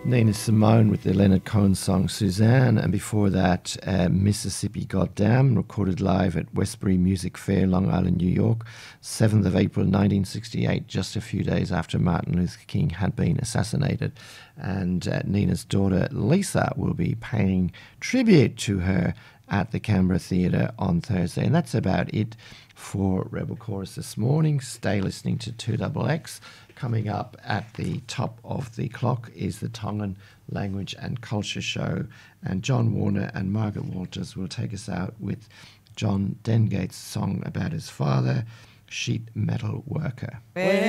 Nina Simone with the Leonard Cohen song Suzanne, and before that Mississippi Goddam, recorded live at Westbury Music Fair, Long Island, New York, 7th of April 1968, just a few days after Martin Luther King had been assassinated. And Nina's daughter Lisa will be paying tribute to her at the Canberra Theatre on Thursday. And that's about it for Rebel Chorus this morning. Stay listening to 2XX. Coming up at the top of the clock is the Tongan Language and Culture Show, and John Warner and Margaret Walters will take us out with John Dengate's song about his father, Sheet Metal Worker.